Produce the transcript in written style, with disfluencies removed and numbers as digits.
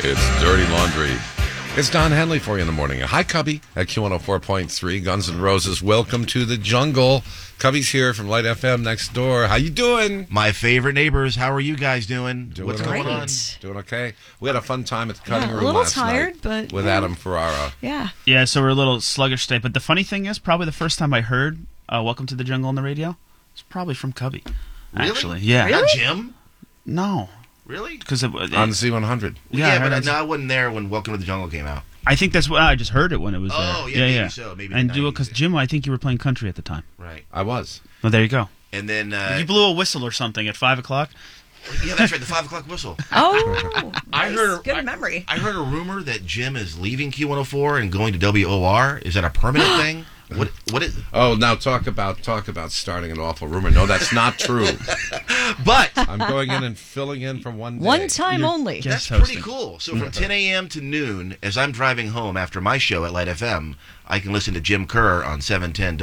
It's Dirty Laundry. It's Don Henley for you in the morning. Hi, Cubby, at Q104.3, Guns N' Roses. Welcome to the jungle. Cubby's here from Light FM next door. How you doing? My favorite neighbors. How are you guys doing? What's going going on? Doing okay? We had a fun time at the cutting room a little last tired, night but with Adam Ferrara. Yeah, so we're a little sluggish today. But the funny thing is, probably the first time I heard Welcome to the Jungle on the radio, it's probably from Cubby. Really? Actually, yeah. Not Jim? No. Really? Because On Z100. Yeah, but I wasn't there when Welcome to the Jungle came out. I think that's what I just heard it when it was there. Oh, yeah, maybe so. Maybe and the do it 90s, because Jim, I think you were playing country at the time. Right. I was. Oh, there you go. And then... you blew a whistle or something at 5 o'clock. Yeah, that's right, the 5 o'clock whistle. Oh, I heard good memory. I heard a rumor that Jim is leaving Q104 and going to WOR. Is that a permanent thing? What is? Oh, now talk about starting an awful rumor. No, that's not true. But I'm going in and filling in from one day. One time You're only. guest that's pretty hosting. cool. So from 10 a.m. to noon, as I'm driving home after my show at Light FM, I can listen to Jim Kerr on 710